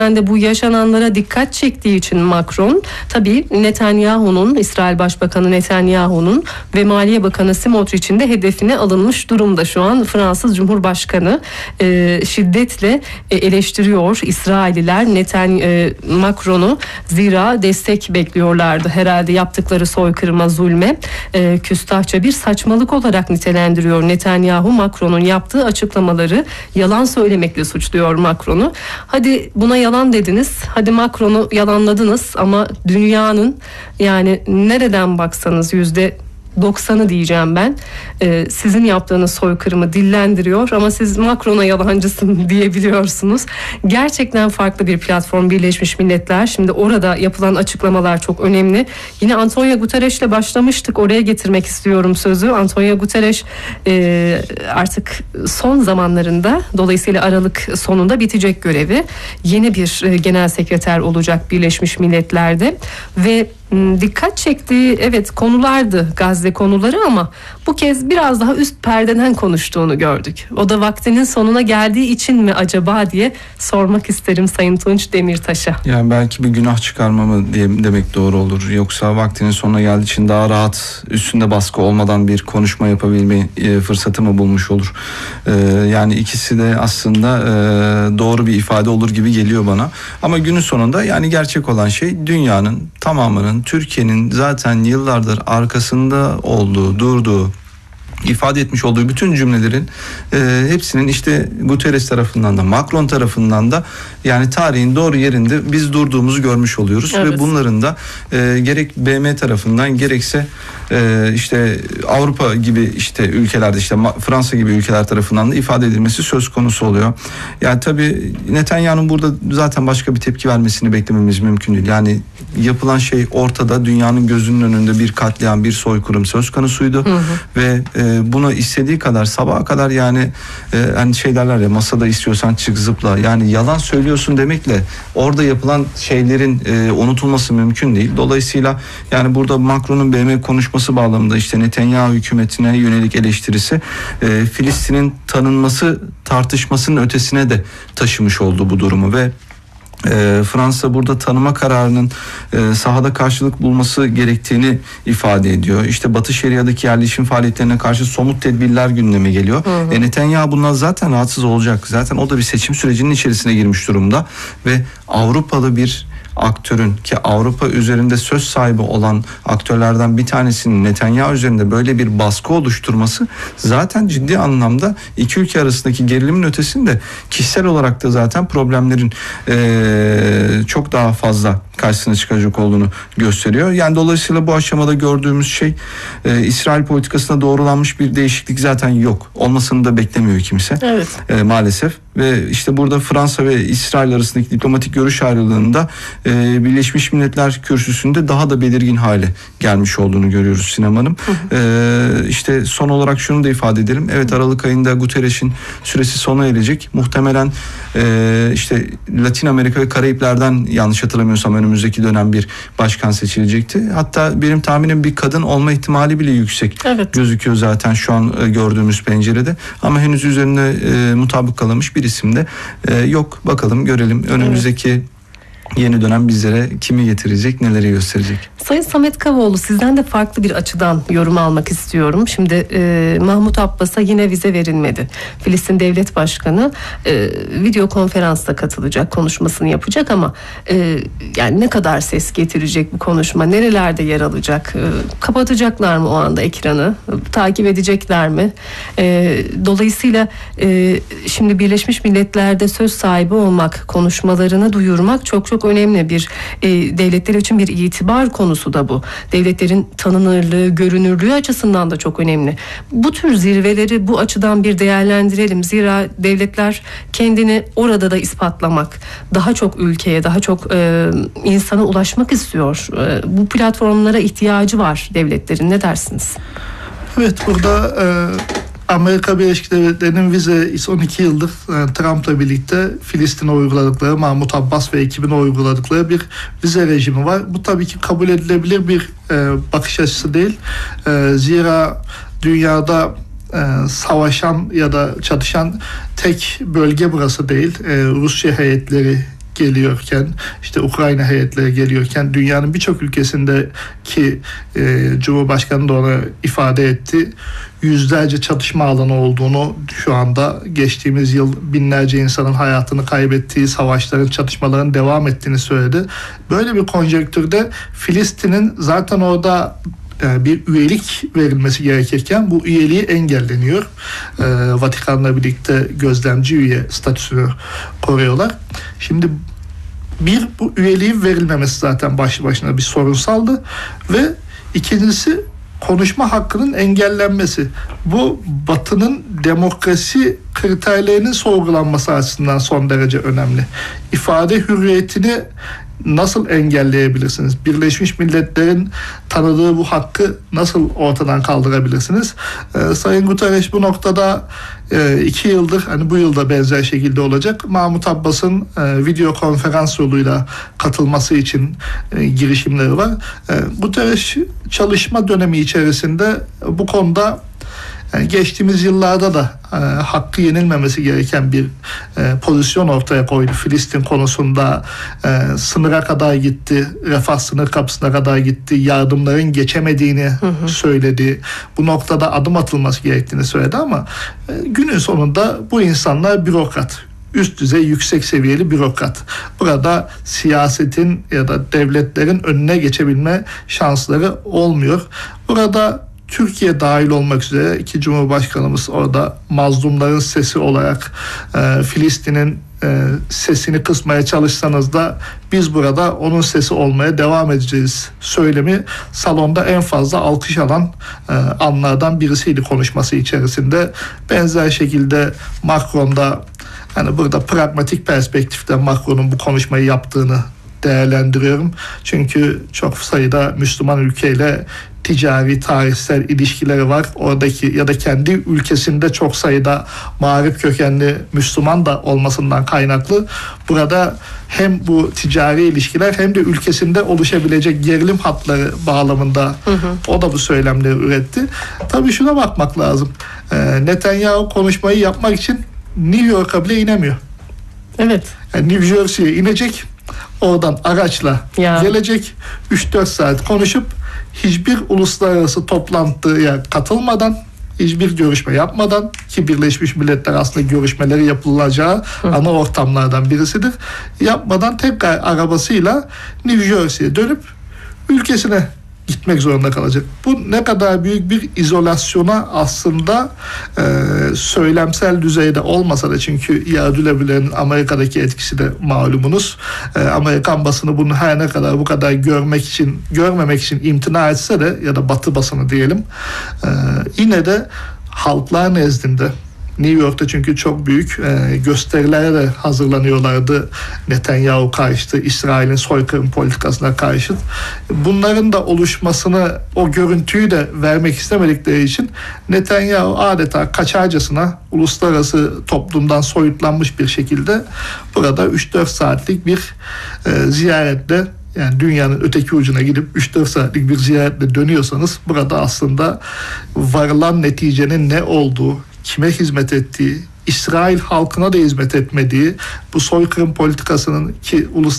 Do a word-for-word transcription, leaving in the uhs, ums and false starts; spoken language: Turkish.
de bu yaşananlara dikkat çektiği için Macron, tabii Netanyahu'nun, İsrail Başbakanı Netanyahu'nun ve Maliye Bakanı Smotrich'in de hedefine alınmış durumda. Şu an Fransız Cumhurbaşkanı e, şiddetle e, eleştiriyor İsraililer Neten e, Macron'u, zira destek bekliyorlardı herhalde yaptıkları soykırıma, zulme. E, küstahça bir saçmalık olarak nitelendiriyor Netanyahu Macron'un yaptığı açıklamaları, yalan söylemekle suçluyor Macron'u. Hadi buna yalan dediniz, hadi Macron'u yalanladınız ama dünyanın, yani nereden baksanız yüzde doksanı diyeceğim ben, e, sizin yaptığınız soykırımı dillendiriyor ama siz Macron'a yalancısın diyebiliyorsunuz. Gerçekten farklı bir platform Birleşmiş Milletler. Şimdi orada yapılan açıklamalar çok önemli. Yine Antonio Guterres'le başlamıştık. Oraya getirmek istiyorum sözü. Antonio Guterres e, artık son zamanlarında, dolayısıyla Aralık sonunda bitecek görevi. Yeni bir e, genel sekreter olacak Birleşmiş Milletler'de ve dikkat çektiği evet konulardı Gazze konuları ama bu kez biraz daha üst perdeden konuştuğunu gördük. O da vaktinin sonuna geldiği için mi acaba diye sormak isterim Sayın Tunç Demirtaş'a. Yani belki bir günah çıkarmamı diye demek doğru olur. Yoksa vaktinin sonuna geldiği için daha rahat, üstünde baskı olmadan bir konuşma yapabilme e, fırsatı mı bulmuş olur? E, yani ikisi de aslında e, doğru bir ifade olur gibi geliyor bana. Ama günün sonunda yani gerçek olan şey dünyanın tamamının, Türkiye'nin zaten yıllardır arkasında olduğu, durduğu, ifade etmiş olduğu bütün cümlelerin e, hepsinin işte Guterres tarafından da Macron tarafından da yani tarihin doğru yerinde biz durduğumuzu görmüş oluyoruz. Evet. Ve bunların da e, gerek B M tarafından gerekse e, işte Avrupa gibi işte ülkelerde, işte Fransa gibi ülkeler tarafından da ifade edilmesi söz konusu oluyor. Yani tabii Netanyahu'nun burada zaten başka bir tepki vermesini beklememiz mümkün değil. Yani yapılan şey ortada, dünyanın gözünün önünde bir katliam, bir soykırım söz konusuydu. Hı hı. Ve e, buna istediği kadar sabaha kadar yani e, hani şey derler ya, masada istiyorsan çık zıpla. Yani yalan söylüyorsun demekle orada yapılan şeylerin e, unutulması mümkün değil. Dolayısıyla yani burada Macron'un B M konuşması bağlamında işte Netanyahu hükümetine yönelik eleştirisi e, Filistin'in tanınması tartışmasının ötesine de taşımış oldu bu durumu ve E, Fransa burada tanıma kararının e, sahada karşılık bulması gerektiğini ifade ediyor. İşte Batı Şeria'daki yerleşim faaliyetlerine karşı somut tedbirler gündeme geliyor. Hı hı. E, Netanyahu bundan zaten rahatsız olacak. Zaten o da bir seçim sürecinin içerisine girmiş durumda ve Avrupalı bir aktörün, ki Avrupa üzerinde söz sahibi olan aktörlerden bir tanesinin Netanyahu üzerinde böyle bir baskı oluşturması zaten ciddi anlamda iki ülke arasındaki gerilimin ötesinde kişisel olarak da zaten problemlerin ee, çok daha fazla karşısına çıkacak olduğunu gösteriyor. Yani dolayısıyla bu aşamada gördüğümüz şey e, İsrail politikasına doğrulanmış bir değişiklik zaten yok. Olmasını da beklemiyor kimse. Evet. E, maalesef. Ve işte burada Fransa ve İsrail arasındaki diplomatik görüş ayrılığında e, Birleşmiş Milletler kürsüsünde daha da belirgin hale gelmiş olduğunu görüyoruz Sinem Hanım. Hı hı. E, işte son olarak şunu da ifade edelim. Evet, Aralık ayında Guterres'in süresi sona erecek. Muhtemelen e, işte Latin Amerika ve Karayipler'den, yanlış hatırlamıyorsam, önümüzdeki dönem bir başkan seçilecekti. Hatta benim tahminim bir kadın olma ihtimali bile yüksek. Evet. Gözüküyor zaten şu an e, gördüğümüz pencerede. Ama henüz üzerinde e, mutabık kalınmış bir isim de e, yok. Bakalım, görelim. Önümüzdeki evet. yeni dönem bizlere kimi getirecek, neleri gösterecek? Sayın Samet Kavaoğlu, sizden de farklı bir açıdan yorum almak istiyorum. Şimdi e, Mahmut Abbas'a yine vize verilmedi. Filistin Devlet Başkanı e, video konferansta katılacak, konuşmasını yapacak ama e, yani ne kadar ses getirecek bu konuşma, nerelerde yer alacak, e, kapatacaklar mı o anda ekranı, e, takip edecekler mi? E, dolayısıyla e, şimdi Birleşmiş Milletler'de söz sahibi olmak, konuşmalarını duyurmak çok çok önemli bir e, devletler için bir itibar konusu da bu. Devletlerin tanınırlığı, görünürlüğü açısından da çok önemli. Bu tür zirveleri bu açıdan bir değerlendirelim. Zira devletler kendini orada da ispatlamak, daha çok ülkeye, daha çok e, insana ulaşmak istiyor. E, bu platformlara ihtiyacı var devletlerin. Ne dersiniz? Evet, burada e... Amerika Birleşik Devletleri'nin vize on iki yıldır yani Trump'la birlikte Filistin'e uyguladıkları, Mahmut Abbas ve ekibine uyguladıkları bir vize rejimi var. Bu tabii ki kabul edilebilir bir e, bakış açısı değil. E, zira dünyada e, savaşan ya da çatışan tek bölge burası değil. E, Rusya heyetleri geliyorken, işte Ukrayna heyetleri geliyorken dünyanın birçok ülkesindeki e, Cumhurbaşkanı da ona ifade etti. Yüzlerce çatışma alanı olduğunu, şu anda geçtiğimiz yıl binlerce insanın hayatını kaybettiği, savaşların, çatışmaların devam ettiğini söyledi. Böyle bir konjonktürde Filistin'in zaten orada bir üyelik verilmesi gerekirken bu üyeliği engelleniyor. Ee, Vatikan'la birlikte gözlemci üye statüsünü koruyorlar. Şimdi bir, bu üyeliğin verilmemesi zaten başlı başına bir sorunsaldı ve ikincisi konuşma hakkının engellenmesi. Bu Batı'nın demokrasi kriterlerinin sorgulanması açısından son derece önemli. İfade hürriyetini nasıl engelleyebilirsiniz? Birleşmiş Milletler'in tanıdığı bu hakkı nasıl ortadan kaldırabilirsiniz? Ee, Sayın Guterres bu noktada e, iki yıldır, hani bu yılda benzer şekilde olacak, Mahmut Abbas'ın e, video konferans yoluyla katılması için e, girişimleri var. E, Guterres çalışma dönemi içerisinde bu konuda yani geçtiğimiz yıllarda da e, hakkı yenilmemesi gereken bir e, pozisyon ortaya koydu. Filistin konusunda e, sınıra kadar gitti, Refah sınır kapısına kadar gitti, yardımların geçemediğini hı hı. söyledi. Bu noktada adım atılması gerektiğini söyledi ama e, günün sonunda bu insanlar bürokrat. Üst düzey, yüksek seviyeli bürokrat. Burada siyasetin ya da devletlerin önüne geçebilme şansları olmuyor. Burada Türkiye dahil olmak üzere iki Cumhurbaşkanımız orada mazlumların sesi olarak e, Filistin'in e, sesini kısmaya çalışsanız da biz burada onun sesi olmaya devam edeceğiz söylemi salonda en fazla alkış alan e, anlardan birisiydi konuşması içerisinde. Benzer şekilde Macron da, hani burada pragmatik perspektiften Macron'un bu konuşmayı yaptığını değerlendiriyorum. Çünkü çok sayıda Müslüman ülkeyle ticari, tarihsel ilişkileri var. Oradaki ya da kendi ülkesinde çok sayıda mağrip kökenli Müslüman da olmasından kaynaklı burada hem bu ticari ilişkiler hem de ülkesinde oluşabilecek gerilim hatları bağlamında hı hı. o da bu söylemleri üretti. Tabii şuna bakmak lazım. Ee, Netanyahu konuşmayı yapmak için New York'a bile inemiyor. Evet. Yani New Jersey'ye inecek. Oradan araçla ya. gelecek. üç dört saat konuşup hiçbir uluslararası toplantıya katılmadan, hiçbir görüşme yapmadan, ki Birleşmiş Milletler aslında görüşmeleri yapılacağı Hı. ana ortamlardan birisidir. Yapmadan tekrar arabasıyla New Jersey'ye dönüp ülkesine gitmek zorunda kalacak. Bu ne kadar büyük bir izolasyona aslında e, söylemsel düzeyde olmasa da, çünkü Yardülebile'nin Amerika'daki etkisi de malumunuz. E, Amerikan basını bunu her ne kadar bu kadar görmek için, görmemek için imtina etse de, ya da Batı basını diyelim, e, yine de halklar nezdinde, New York'ta çünkü çok büyük e, gösterilere de hazırlanıyorlardı Netanyahu karşıtı, İsrail'in soykırım politikasına karşı. Bunların da oluşmasını, o görüntüyü de vermek istemedikleri için Netanyahu adeta kaçarcasına uluslararası toplumdan soyutlanmış bir şekilde burada üç dört saatlik bir e, ziyaretle, yani dünyanın öteki ucuna gidip üç dört saatlik bir ziyaretle dönüyorsanız burada aslında varılan neticenin ne olduğu, kime hizmet ettiği, İsrail halkına da hizmet etmediği, bu soykırım politikasının ki uluslararası